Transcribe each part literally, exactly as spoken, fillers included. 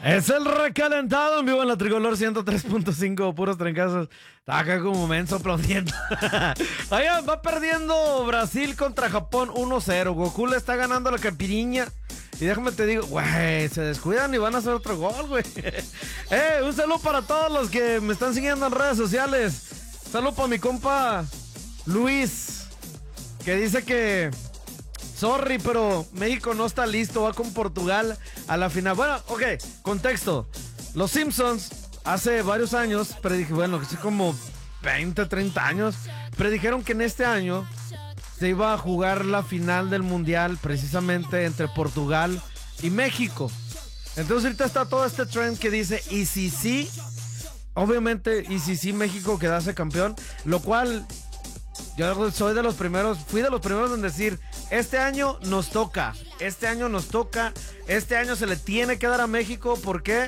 Es el recalentado en vivo en la Tricolor ciento tres punto cinco, puros trencazos. Está acá como menso aplaudiendo. Oigan, va perdiendo Brasil contra Japón uno cero. Goku le está ganando la capiriña. Y déjame te digo, güey, se descuidan y van a hacer otro gol, güey. Eh, un saludo para todos los que me están siguiendo en redes sociales. Saludo para mi compa Luis, que dice que... Sorry, pero México no está listo, va con Portugal a la final. Bueno, ok, contexto. Los Simpsons hace varios años, predije, bueno, que sí como veinte, treinta años, predijeron que en este año se iba a jugar la final del Mundial precisamente entre Portugal y México. Entonces ahorita está todo este trend que dice, y si sí, obviamente, y si sí México quedase campeón, lo cual... Yo soy de los primeros, fui de los primeros en decir, este año nos toca, este año nos toca, este año se le tiene que dar a México, ¿por qué?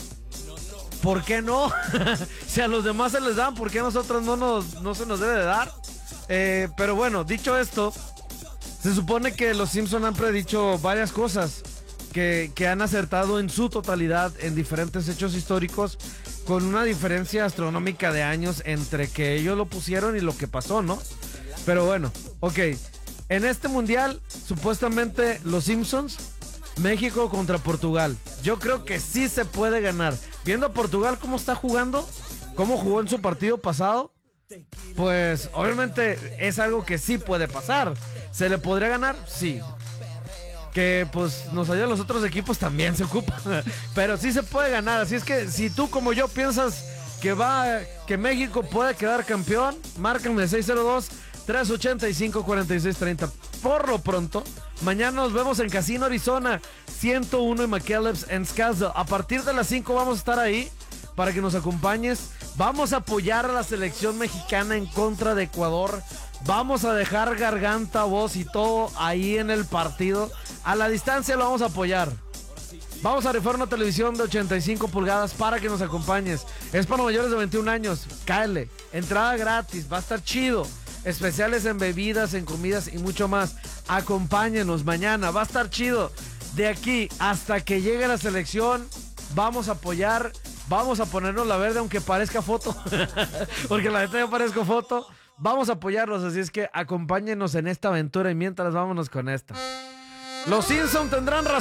¿Por qué no? Si a los demás se les dan, ¿por qué a nosotros no, nos, no se nos debe de dar? Eh, pero bueno, dicho esto, se supone que los Simpson han predicho varias cosas que, que han acertado en su totalidad en diferentes hechos históricos, con una diferencia astronómica de años entre que ellos lo pusieron y lo que pasó, ¿no? Pero bueno, ok. En este mundial, supuestamente los Simpsons, México contra Portugal. Yo creo que sí se puede ganar. Viendo a Portugal cómo está jugando, cómo jugó en su partido pasado, pues obviamente es algo que sí puede pasar. ¿Se le podría ganar? Sí. Que pues nos ayudan los otros equipos, también se ocupa. Pero sí se puede ganar. Así es que si tú como yo piensas que va, que México puede quedar campeón, márcame seis cero dos, tres ocho cinco, cuatro seis tres cero. Por lo pronto, mañana nos vemos en Casino Arizona ciento uno y McKellips en Scottsdale. A partir de las cinco vamos a estar ahí para que nos acompañes. Vamos a apoyar a la selección mexicana en contra de Ecuador. Vamos a dejar garganta, voz y todo ahí en el partido. A la distancia lo vamos a apoyar. Vamos a rifar una televisión de ochenta y cinco pulgadas para que nos acompañes. Es para mayores de veintiún años. Cáele. Entrada gratis. Va a estar chido. Especiales en bebidas, en comidas y mucho más. Acompáñenos mañana. Va a estar chido. De aquí hasta que llegue la selección, vamos a apoyar. Vamos a ponernos la verde aunque parezca foto. Porque la neta ya parezco foto. Vamos a apoyarlos. Así es que acompáñenos en esta aventura. Y mientras vámonos con esta. Los Simpson tendrán razón.